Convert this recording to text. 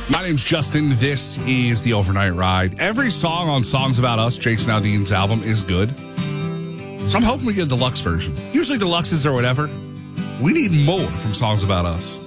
My name's Justin. This is the Overnight Ride. Every song on Songs About Us, Jason Aldean's album, is good. So I'm hoping we get a deluxe version. Usually deluxes or whatever. We need more from Songs About Us.